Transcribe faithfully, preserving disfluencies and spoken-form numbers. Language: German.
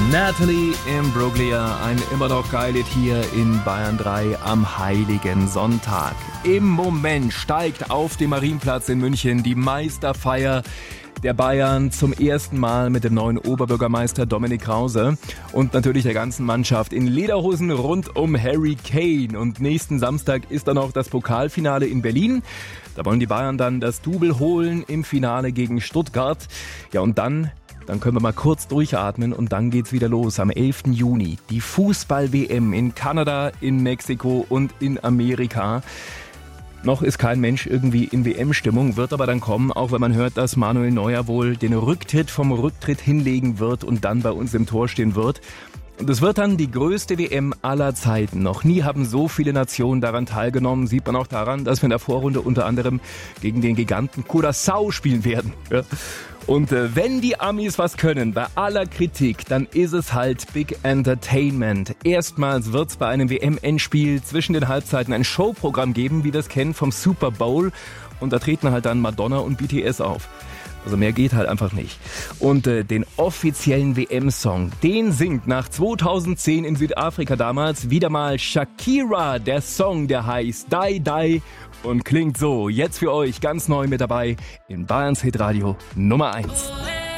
Natalie Imbruglia, ein immer noch geiles hier in Bayern drei am Heiligen Sonntag. Im Moment steigt auf dem Marienplatz in München die Meisterfeier der Bayern zum ersten Mal mit dem neuen Oberbürgermeister Dominik Krause und natürlich der ganzen Mannschaft in Lederhosen rund um Harry Kane. Und nächsten Samstag ist dann auch das Pokalfinale in Berlin. Da wollen die Bayern dann das Double holen im Finale gegen Stuttgart. Ja, und dann, dann können wir mal kurz durchatmen und dann geht's wieder los am elften Juni. Die Fußball-W M in Kanada, in Mexiko und in Amerika. Noch ist kein Mensch irgendwie in W M-Stimmung, wird aber dann kommen, auch wenn man hört, dass Manuel Neuer wohl den Rücktritt vom Rücktritt hinlegen wird und dann bei uns im Tor stehen wird. Und es wird dann die größte W M aller Zeiten. Noch nie haben so viele Nationen daran teilgenommen. Sieht man auch daran, dass wir in der Vorrunde unter anderem gegen den Giganten Curaçao spielen werden. Ja. Und äh, wenn die Amis was können, bei aller Kritik, dann ist es halt Big Entertainment. Erstmals wird es bei einem W M-Endspiel zwischen den Halbzeiten ein Showprogramm geben, wie wir es kennen vom Super Bowl. Und da treten halt dann Madonna und B T S auf. Also mehr geht halt einfach nicht. Und äh, den offiziellen W M-Song, den singt nach zweitausendzehn in Südafrika damals wieder mal Shakira. Der Song, der heißt Die Die und klingt so. Jetzt für euch ganz neu mit dabei in Bayerns Hitradio Nummer eins.